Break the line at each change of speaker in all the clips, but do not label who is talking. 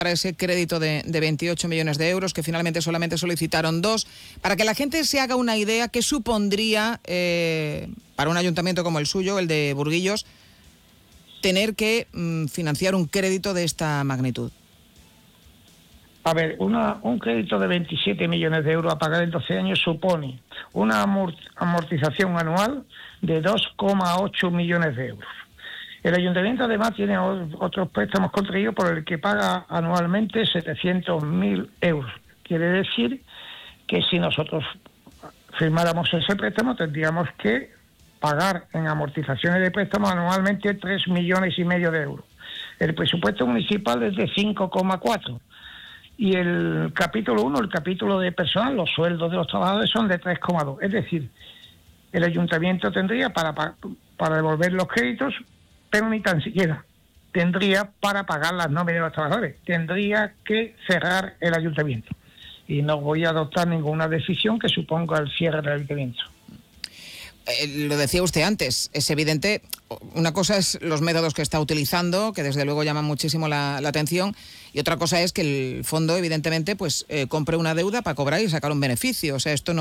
para ese crédito de 28 millones de euros, que finalmente solamente solicitaron 2, para que la gente se haga una idea qué supondría para un ayuntamiento como el suyo, el de Burguillos, tener que financiar un crédito de esta magnitud.
A ver, un crédito de 27 millones de euros a pagar en 12 años supone una amortización anual de 2,8 millones de euros. El ayuntamiento además tiene otros préstamos contraídos por el que paga anualmente 700.000 euros. Quiere decir que si nosotros firmáramos ese préstamo tendríamos que pagar en amortizaciones de préstamos anualmente 3,5 millones de euros. El presupuesto municipal es de 5,4. Y el capítulo 1, el capítulo de personal, los sueldos de los trabajadores son de 3,2. Es decir, el ayuntamiento tendría para devolver los créditos, pero ni tan siquiera tendría para pagar las nóminas de los trabajadores. Tendría que cerrar el ayuntamiento. Y no voy a adoptar ninguna decisión que suponga el cierre del ayuntamiento.
Lo decía usted antes, es evidente, una cosa es los métodos que está utilizando, que desde luego llaman muchísimo la atención, y otra cosa es que el fondo, evidentemente, pues compre una deuda para cobrar y sacar un beneficio. O sea, esto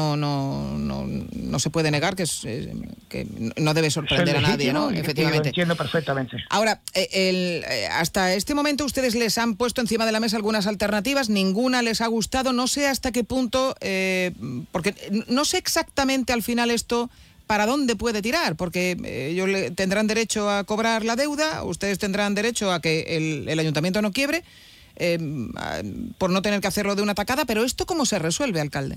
no se puede negar, que no debe sorprender a nadie, ¿no? Efectivamente.
Lo entiendo perfectamente.
Ahora, hasta este momento ustedes les han puesto encima de la mesa algunas alternativas, ninguna les ha gustado, no sé hasta qué punto, porque no sé exactamente al final esto para dónde puede tirar, porque ellos tendrán derecho a cobrar la deuda, ustedes tendrán derecho a que el ayuntamiento no quiebre, por no tener que hacerlo de una tacada, pero ¿esto cómo se resuelve, alcalde?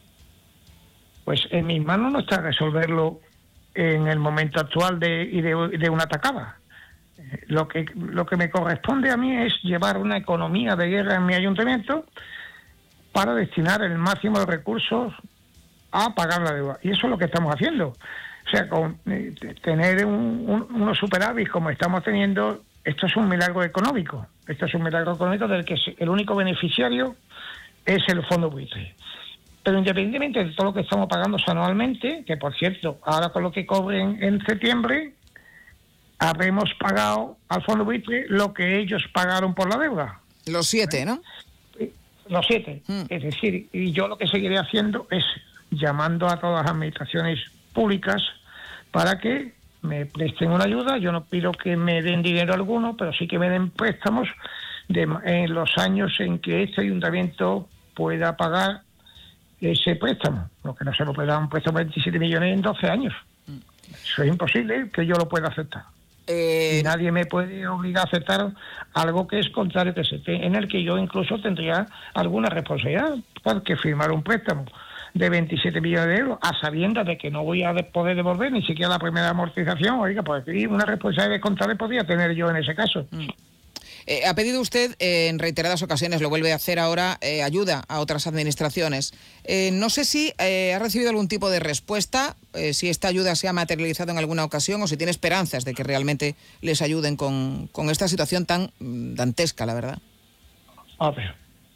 Pues en mis manos no está resolverlo en el momento actual de una tacada. Lo que me corresponde a mí es llevar una economía de guerra en mi ayuntamiento para destinar el máximo de recursos a pagar la deuda. Y eso es lo que estamos haciendo. O sea, tener unos superávit como estamos teniendo, esto es un milagro económico. Esto es un milagro económico del que el único beneficiario es el fondo buitre. Pero independientemente de todo lo que estamos pagando anualmente, que por cierto, ahora con lo que cobren en septiembre, habremos pagado al fondo buitre lo que ellos pagaron por la deuda.
Los 7, ¿no?
Los 7. Es decir, y yo lo que seguiré haciendo es llamando a todas las administraciones públicas para que me presten una ayuda. Yo no pido que me den dinero alguno, pero sí que me den préstamos en los años en que este ayuntamiento pueda pagar ese préstamo. Lo que no se lo puede dar un préstamo de 27 millones en 12 años. Eso es imposible que yo lo pueda aceptar. Y nadie me puede obligar a aceptar algo que es contrario en el que yo incluso tendría alguna responsabilidad, porque firmar un préstamo de 27 millones de euros, a sabiendas de que no voy a poder devolver ni siquiera la primera amortización, oiga, pues una responsabilidad contable podría tener yo en ese caso.
Ha pedido usted en reiteradas ocasiones, lo vuelve a hacer ahora, ayuda a otras administraciones. No sé si ha recibido algún tipo de respuesta, si esta ayuda se ha materializado en alguna ocasión o si tiene esperanzas de que realmente les ayuden con esta situación tan dantesca, la verdad.
A ver,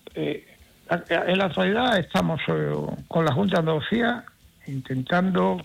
en la actualidad estamos con la Junta de Andalucía intentando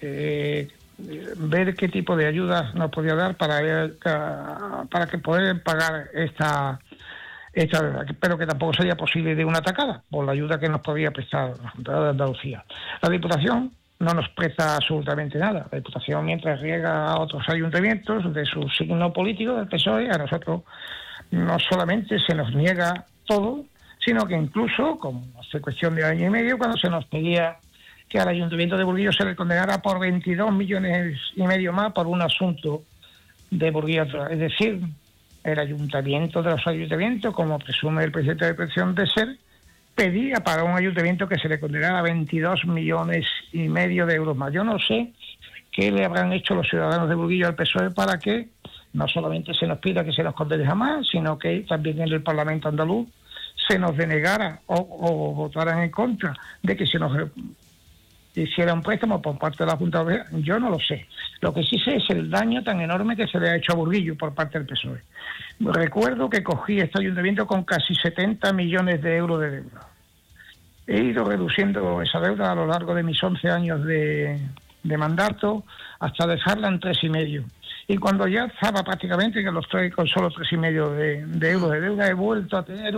ver qué tipo de ayudas nos podía dar para que poder pagar esta deuda, pero que tampoco sería posible de una tacada por la ayuda que nos podía prestar la Junta de Andalucía. La Diputación no nos presta absolutamente nada. La Diputación, mientras riega a otros ayuntamientos de su signo político, del PSOE, a nosotros no solamente se nos niega todo, sino que incluso, como hace cuestión de año y medio, cuando se nos pedía que al Ayuntamiento de Burguillos se le condenara por 22 millones y medio más por un asunto de Burguillos. Es decir, el ayuntamiento de los ayuntamientos, como presume el presidente de Pensión de ser, pedía para un ayuntamiento que se le condenara 22 millones y medio de euros más. Yo no sé qué le habrán hecho los ciudadanos de Burguillos al PSOE para que no solamente se nos pida que se nos condene jamás, sino que también en el Parlamento andaluz se nos denegara o votaran en contra de que se nos hiciera un préstamo por parte de la Junta de Andalucía. Yo no lo sé. Lo que sí sé es el daño tan enorme que se le ha hecho a Burguillos por parte del PSOE. Recuerdo que cogí este ayuntamiento con casi 70 millones de euros de deuda. He ido reduciendo esa deuda a lo largo de mis 11 años de mandato hasta dejarla en 3,5. Y cuando ya estaba prácticamente que los estoy con solo 3,5 de euros de deuda, he vuelto a tener